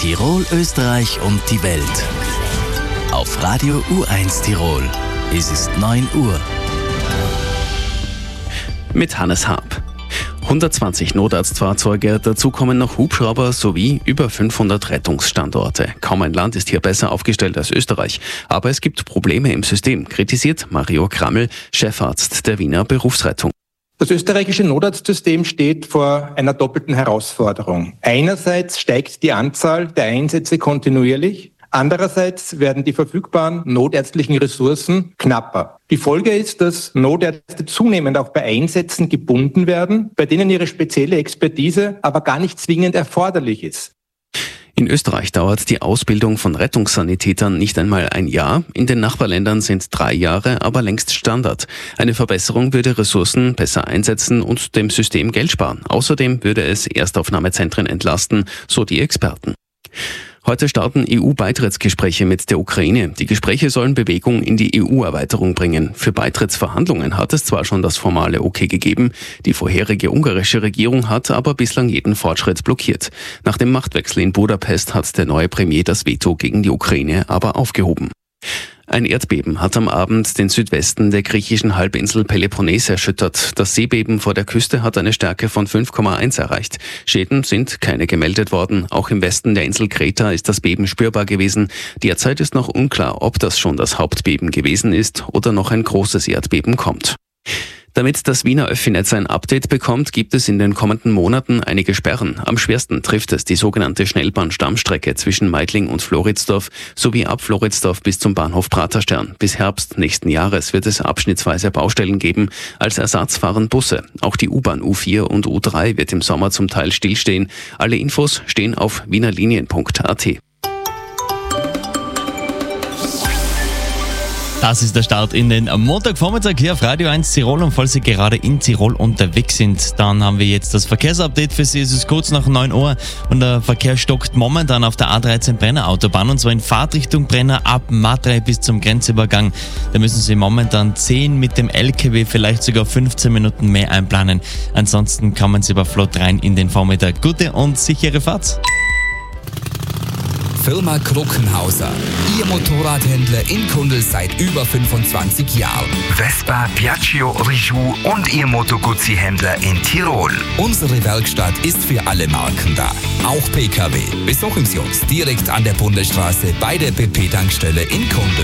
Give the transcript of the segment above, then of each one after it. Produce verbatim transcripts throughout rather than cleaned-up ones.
Tirol, Österreich und die Welt. Auf Radio U eins Tirol. Es ist neun Uhr. Mit Hannes Haab. hundertzwanzig Notarztfahrzeuge, dazu kommen noch Hubschrauber sowie über fünfhundert Rettungsstandorte. Kaum ein Land ist hier besser aufgestellt als Österreich. Aber es gibt Probleme im System, kritisiert Mario Krammel, Chefarzt der Wiener Berufsrettung. Das österreichische Notarztsystem steht vor einer doppelten Herausforderung. Einerseits steigt die Anzahl der Einsätze kontinuierlich. Andererseits werden die verfügbaren notärztlichen Ressourcen knapper. Die Folge ist, dass Notärzte zunehmend auch bei Einsätzen gebunden werden, bei denen ihre spezielle Expertise aber gar nicht zwingend erforderlich ist. In Österreich dauert die Ausbildung von Rettungssanitätern nicht einmal ein Jahr. In den Nachbarländern sind drei Jahre aber längst Standard. Eine Verbesserung würde Ressourcen besser einsetzen und dem System Geld sparen. Außerdem würde es Erstaufnahmezentren entlasten, so die Experten. Heute starten E U-Beitrittsgespräche mit der Ukraine. Die Gespräche sollen Bewegung in die E U-Erweiterung bringen. Für Beitrittsverhandlungen hat es zwar schon das formale Okay gegeben, die vorherige ungarische Regierung hat aber bislang jeden Fortschritt blockiert. Nach dem Machtwechsel in Budapest hat der neue Premier das Veto gegen die Ukraine aber aufgehoben. Ein Erdbeben hat am Abend den Südwesten der griechischen Halbinsel Peloponnes erschüttert. Das Seebeben vor der Küste hat eine Stärke von fünf Komma eins erreicht. Schäden sind keine gemeldet worden. Auch im Westen der Insel Kreta ist das Beben spürbar gewesen. Derzeit ist noch unklar, ob das schon das Hauptbeben gewesen ist oder noch ein großes Erdbeben kommt. Damit das Wiener Öffi-Netz ein Update bekommt, gibt es in den kommenden Monaten einige Sperren. Am schwersten trifft es die sogenannte Schnellbahn-Stammstrecke zwischen Meidling und Floridsdorf sowie ab Floridsdorf bis zum Bahnhof Praterstern. Bis Herbst nächsten Jahres wird es abschnittsweise Baustellen geben. Als Ersatz fahren Busse. Auch die U-Bahn U vier und U drei wird im Sommer zum Teil stillstehen. Alle Infos stehen auf wienerlinien punkt a t. Das ist der Start in den Montagvormittag hier auf Radio eins Tirol, und falls Sie gerade in Tirol unterwegs sind, dann haben wir jetzt das Verkehrsupdate für Sie. Es ist kurz nach neun Uhr und der Verkehr stockt momentan auf der A dreizehn Brenner Autobahn, und zwar in Fahrtrichtung Brenner ab Matrei bis zum Grenzübergang. Da müssen Sie momentan zehn mit dem L K W, vielleicht sogar fünfzehn Minuten mehr einplanen. Ansonsten kommen Sie aber flott rein in den Vormittag. Gute und sichere Fahrt. Firma Kruckenhauser. Ihr Motorradhändler in Kundl seit über fünfundzwanzig Jahren. Vespa, Piaggio, Rijou und Ihr Moto Guzzi-Händler in Tirol. Unsere Werkstatt ist für alle Marken da. Auch P K W. Besuchen Sie uns direkt an der Bundesstraße bei der B P-Tankstelle in Kundl.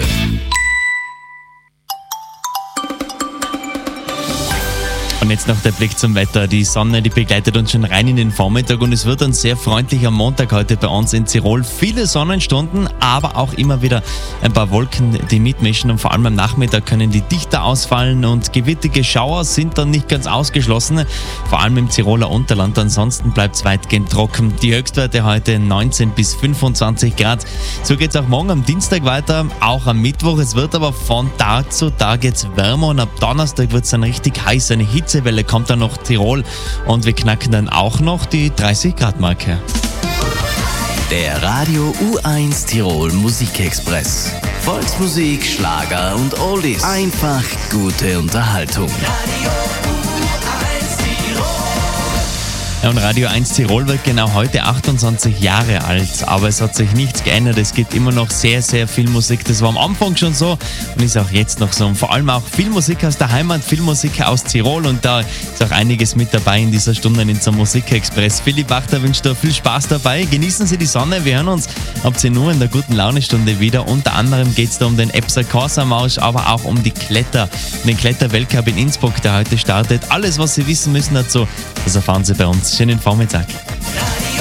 Und jetzt noch der Blick zum Wetter. Die Sonne, die begleitet uns schon rein in den Vormittag, und es wird ein sehr freundlicher Montag heute bei uns in Tirol. Viele Sonnenstunden, aber auch immer wieder ein paar Wolken, die mitmischen, und vor allem am Nachmittag können die dichter ausfallen und gewittige Schauer sind dann nicht ganz ausgeschlossen, vor allem im Tiroler Unterland. Ansonsten bleibt es weitgehend trocken. Die Höchstwerte heute neunzehn bis fünfundzwanzig Grad. So geht es auch morgen am Dienstag weiter, auch am Mittwoch. Es wird aber von Tag zu Tag jetzt wärmer, und ab Donnerstag wird es dann richtig heiß. Eine Hitzewelle kommt dann noch Tirol, und wir knacken dann auch noch die dreißig Grad Marke. Der Radio U eins Tirol Musikexpress. Volksmusik, Schlager und Oldies. Einfach gute Unterhaltung. Ja, und Radio eins Tirol wird genau heute achtundzwanzig Jahre alt, aber es hat sich nichts geändert. Es gibt immer noch sehr, sehr viel Musik. Das war am Anfang schon so und ist auch jetzt noch so. Und vor allem auch viel Musik aus der Heimat, viel Musik aus Tirol, und da ist auch einiges mit dabei in dieser Stunde in unserem Musikexpress. Philipp Wachter wünscht dir viel Spaß dabei. Genießen Sie die Sonne. Wir hören uns ab zehn Uhr in der guten Laune-Stunde wieder. Unter anderem geht es da um den Epser Corsa-Marsch, aber auch um die Kletter, den Kletterweltcup in Innsbruck, der heute startet. Alles, was Sie wissen müssen dazu, das erfahren Sie bei uns. Schönen Vormittag.